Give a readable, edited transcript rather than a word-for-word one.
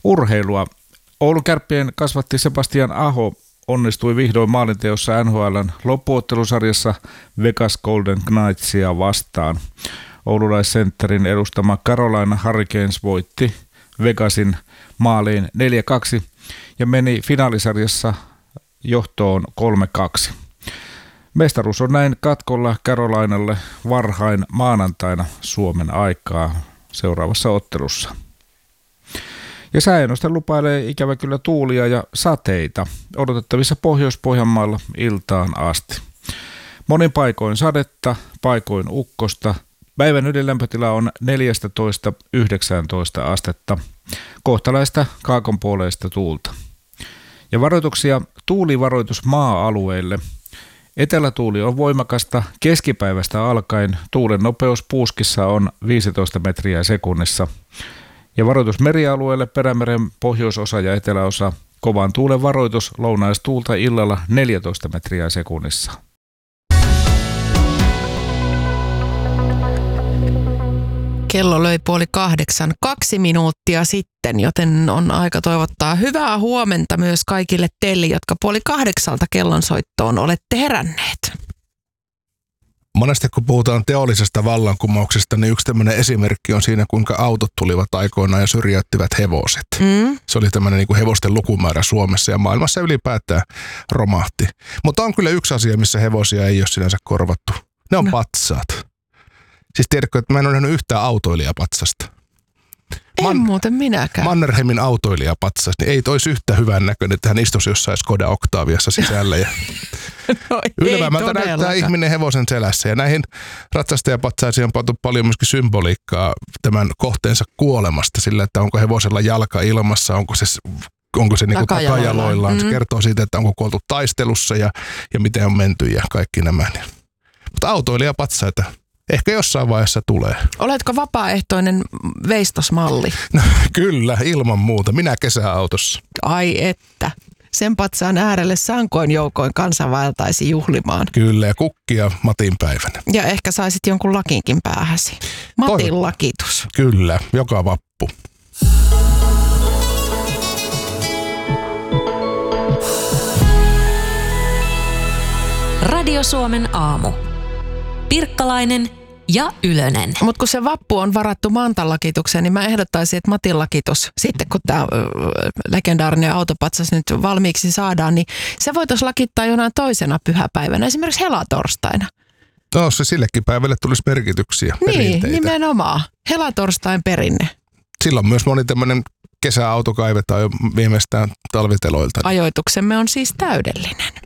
Urheilua. Oulun Kärppien kasvatti Sebastian Aho onnistui vihdoin maalinteossa NHL:n loppuottelusarjassa Vegas Golden Knightsia vastaan. Oululaissentterin edustama Carolina Hurricanes voitti Vegasin maaliin 4-2 ja meni finaalisarjassa johtoon 3-2. Mestaruus on näin katkolla Carolinalle varhain maanantaina Suomen aikaa seuraavassa ottelussa. Ja sääennuste lupailee ikävä kyllä tuulia ja sateita odotettavissa Pohjois-Pohjanmaalla iltaan asti. Monin paikoin sadetta, paikoin ukkosta. Päivän ylilämpötila on 14–19 astetta. Kohtalaista kaakonpuoleista tuulta. Ja varoituksia tuulivaroitus maa-alueille. Etelätuuli on voimakasta keskipäivästä alkaen. Tuulen nopeus puuskissa on 15 metriä sekunnissa. Ja varoitus merialueelle Perämeren pohjoisosa ja eteläosa. Kovan tuulen varoitus lounaistuulta illalla 14 metriä sekunnissa. Kello löi 7:30, 2 minuuttia sitten, joten on aika toivottaa hyvää huomenta myös kaikille teille, jotka 7:30 kellonsoittoon olette heränneet. Monesti kun puhutaan teollisesta vallankumouksesta, niin yksi tämmöinen esimerkki on siinä, kuinka autot tulivat aikoinaan ja syrjäyttivät hevoset. Se oli tämmöinen niin kuin hevosten lukumäärä Suomessa ja maailmassa ylipäätään romahti. Mutta on kyllä yksi asia, missä hevosia ei ole sinänsä korvattu. Ne on patsaat. Siis tiedätkö, että mä en ole nähnyt yhtään autoilijapatsasta. En muuten minäkään. Mannerheimin autoilijapatsas, niin ei toisi yhtä hyvän näköinen, että hän istuisi jossain Skoda Octaviassa sisällä. Ja no, yleväämältä näyttää ihminen hevosen selässä. Ja näihin ratsastajapatsaisiin on pantu paljon myöskin symboliikkaa tämän kohteensa kuolemasta. Sillä, että onko hevosella jalka ilmassa, onko se niin kuin takajaloillaan. Se kertoo siitä, että onko kuoltu taistelussa ja miten on menty ja kaikki nämä. Mutta autoilijapatsaita ehkä jossain vaiheessa tulee. Oletko vapaaehtoinen veistosmalli? No, kyllä, ilman muuta. Minä kesäautossa. Ai että. Sen patsaan äärelle sankoin joukoin kansa vaeltaisi juhlimaan. Kyllä, ja kukkia Matin päivänä. Ja ehkä saisit jonkun lakinkin päähäsi. Matin lakitus. Kyllä, joka vappu. Radio Suomen aamu. Pirkkalainen ja Ylönen. Mutta kun se vappu on varattu Mantan lakitukseen, niin mä ehdottaisin, että Matin lakitus, sitten kun tämä legendaarinen autopatsas nyt valmiiksi saadaan, niin se voitaisiin lakittaa jonain toisena pyhäpäivänä, esimerkiksi helatorstaina. No, se sillekin päivälle tulisi merkityksiä, perinteitä. Niin, nimenomaan. Helatorstain perinne. Silloin myös moni tämmöinen kesäauto kaivetaan jo viimeistään talviteloilta. Ajoituksemme on siis täydellinen.